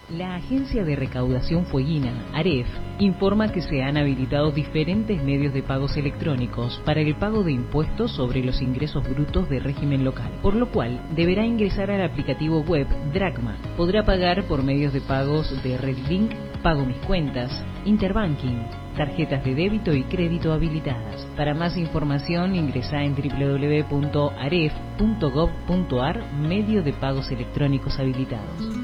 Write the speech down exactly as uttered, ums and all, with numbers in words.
La Agencia de Recaudación Fueguina, AREF, informa que se han habilitado diferentes medios de pagos electrónicos para el pago de impuestos sobre los ingresos brutos de régimen local, por lo cual deberá ingresar al aplicativo web Dracma. Podrá pagar por medios de pagos de Redlink, Pago Mis Cuentas, Interbanking, tarjetas de débito y crédito habilitadas. Para más información ingresa en doble u doble u doble u punto aref punto gov punto ar, medio de pagos electrónicos habilitados.